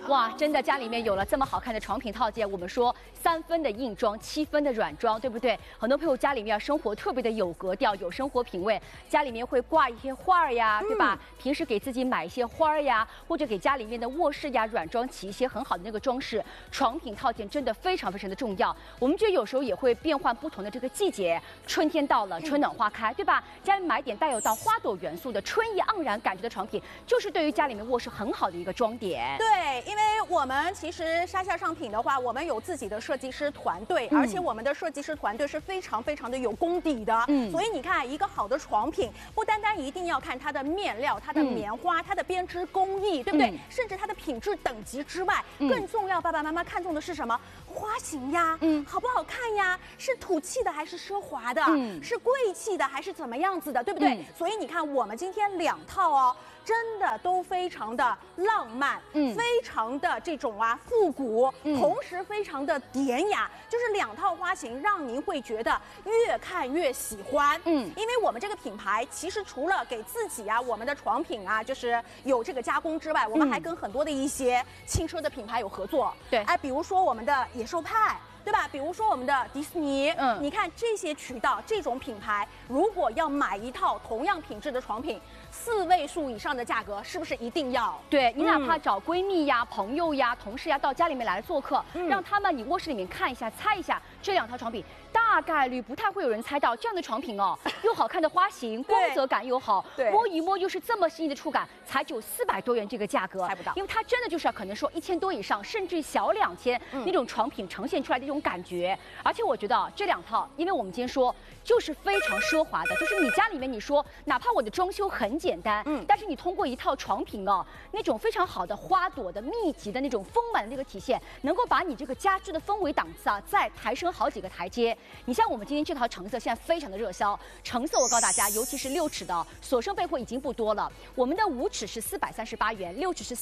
哇，真的家里面有了这么好看的床品套件，我们说3分的硬装，7分的软装，对不对？很多朋友家里面生活特别的有格调，有生活品味，家里面会挂一些画儿呀，对吧？平时给自己买一些花儿呀，或者给家里面的卧室呀软装起一些很好的那个装饰。床品套件真的非常非常的重要。我们觉得有时候也会变换不同的这个季节，春天到了，春暖花开，对吧？家里买点带有到花朵元素的春意盎然感觉的床品，就是对于家里面卧室很好的一个装点。 对，因为我们其实沙夏上品的话，我们有自己的设计师团队，而且我们的设计师团队是非常非常的有功底的。所以你看，一个好的床品，不单单一定要看它的面料、它的棉花、它的编织工艺，对不对？甚至它的品质等级之外，更重要，爸爸妈妈看重的是什么？花型呀，好不好看呀？是土气的还是奢华的？是贵气的还是怎么样子的，对不对？所以你看，我们今天2套哦。真的都非常的浪漫，非常的这种复古，同时非常的典雅，就是2套花型让您会觉得越看越喜欢。因为我们这个品牌其实除了给自己我们的床品就是有这个加工之外，我们还跟很多的一些轻奢的品牌有合作。 对， 比如说我们的野兽派。对吧？比如说我们的迪士尼，你看这些渠道，这种品牌，如果要买一套同样品质的床品，4位数以上的价格，是不是一定要？ 对，你哪怕找闺蜜呀、朋友呀、同事呀到家里面来做客，让他们你卧室里面看一下、猜一下这2套床品，大概率不太会有人猜到这样的床品哦，又好看的花型，光泽感又好，摸一摸又是这么细腻的触感，才就400多元这个价格， 猜不到， 因为它真的就是可能说1000多以上，甚至小2000那种床品呈现出来的。这种感觉，而且我觉得这2套，因为我们今天说就是非常奢华的，就是你家里面你说哪怕我的装修很简单，但是你通过一套床品哦，那种非常好的花朵的密集的那种丰满的那个体现，能够把你这个家居的氛围档次再抬升好几个台阶。你像我们今天这套橙色现在非常的热销，橙色我告诉大家，尤其是6尺的所剩备货已经不多了，我们的5尺是438元，6尺是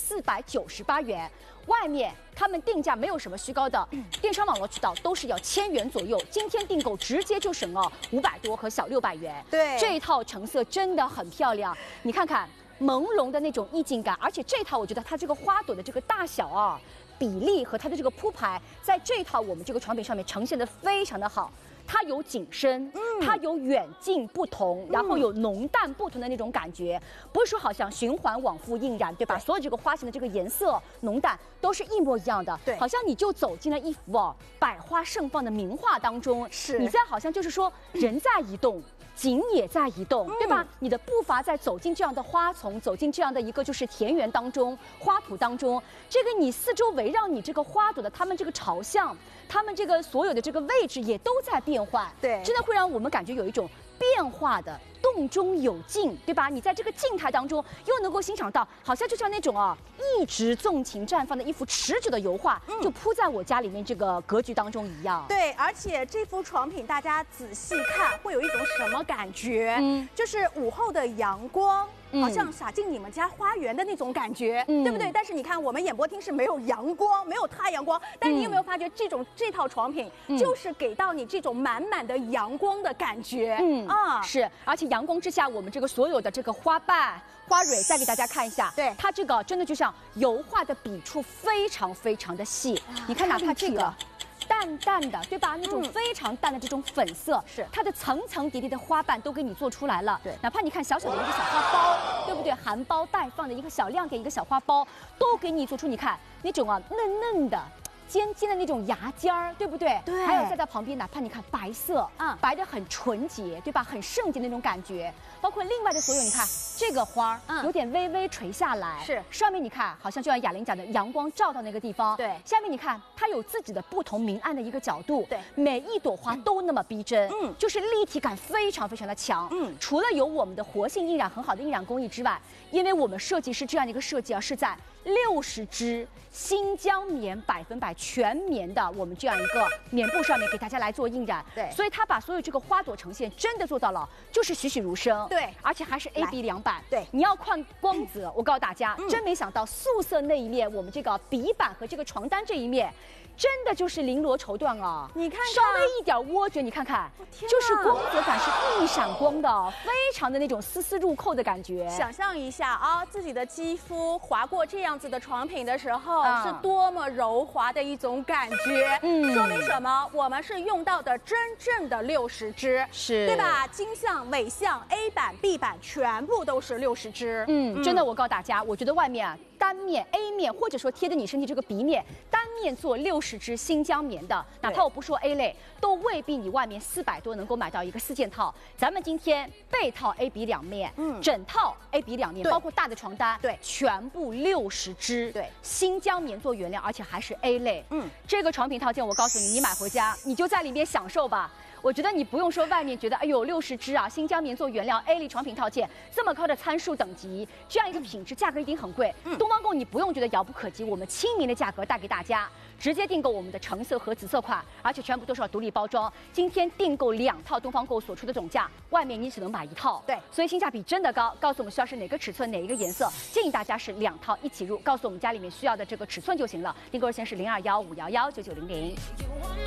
498元。外面他们定价没有什么虚高的，电商网络渠道都是要1000元左右，今天订购直接就省了500多和小600元。 对， 这一套橙色真的很漂亮，你看看朦胧的那种意境感，而且这套我觉得它这个花朵的这个大小比例和它的这个铺排，在这套我们这个床品上面呈现的非常的好。它有景深，它有远近不同，然后有浓淡不同的那种感觉，不是说好像循环往复印染，对吧？所有这个花型的这个颜色浓淡都是一模一样的， 对， 好像你就走进了一幅百花盛放的名画当中， 是你在好像就是说人在移动。景也在移动，对吧？你的步伐在走进这样的花丛，走进这样的一个就是田园当中、花圃当中，这个你四周围绕你这个花朵的它们这个朝向，它们这个所有的这个位置也都在变换， 对， 真的会让我们感觉有一种变化的动中有静，对吧？你在这个静态当中又能够欣赏到，好像就像那种一直纵情绽放的一幅持久的油画，就铺在我家里面这个格局当中一样。 对，而且这幅床品大家仔细看，会有一种什么感觉？就是午后的阳光。好像洒进你们家花园的那种感觉，对不对？但是你看，我们演播厅是没有阳光，没有太阳光，但是你有没有发觉，这套床品就是给到你这种满满的阳光的感觉？ 是，而且阳光之下，我们这个所有的这个花瓣、花蕊，再给大家看一下， 对， 它这个真的就像油画的笔触，非常非常的细。你看，哪怕这个。淡淡的，对吧？那种非常淡的这种粉色， 是它的层层叠叠的花瓣都给你做出来了。对，哪怕你看小小的一个小花苞，对不对？含苞待放的一个小亮点，一个小花苞，都给你做出你看那种嫩嫩的。尖尖的那种牙尖儿，对不对？ 对。 还有再到旁边，哪怕你看白色，白的很纯洁，对吧？很圣洁那种感觉。包括另外的所有，你看这个花儿，有点微微垂下来， 是上面你看，好像就像雅玲讲的，阳光照到那个地方。 对。 下面你看，它有自己的不同明暗的一个角度。 对。 每一朵花都那么逼真，就是立体感非常非常的强。除了有我们的活性印染很好的印染工艺之外，因为我们设计师这样的一个设计是在60支新疆棉100%全棉的我们这样一个棉布上面给大家来做印染， 对， 所以它把所有这个花朵呈现真的做到了，就是栩栩如生， 对， 而且还是 AB 2版， 对， 你要看光泽，我告诉大家，真没想到素色那一面，我们这个笔板和这个床单这一面。 真的就是绫罗绸缎啊！ 你看看， 稍微一点窝觉，你看看，就是光泽感是一闪光的，非常的那种丝丝入扣的感觉。 想象一下啊，自己的肌肤划过这样子的床品的时候，是多么柔滑的一种感觉。说明什么？我们是用到的真正的60支， 是对吧？金项、尾项、A 版、B 版全部都是60支。 真的，我告诉大家，我觉得外面啊，单面 A 面或者说贴着你身体这个 B 面，单面做60支新疆棉的，哪怕我不说 A 类，都未必你外面400多能够买到一个4件套。咱们今天被套 A、B 两面，整套 A、B 两面，包括大的床单，对，全部60支，对，新疆棉做原料，而且还是 A 类。这个床品套件，我告诉你，你买回家你就在里面享受吧。我觉得你不用说外面觉得哎呦60支啊，新疆棉做原料 A 类床品套件这么高的参数等级，这样一个品质，价格一定很贵。东方购你不用觉得遥不可及，我们亲民的价格带给大家，直接订购我们的橙色和紫色款，而且全部都是要独立包装。今天订购2套东方购所出的总价，外面你只能买1套，对，所以性价比真的高。告诉我们需要是哪个尺寸哪一个颜色，建议大家是2套一起入，告诉我们家里面需要的这个尺寸就行了。订购热线是0215119900。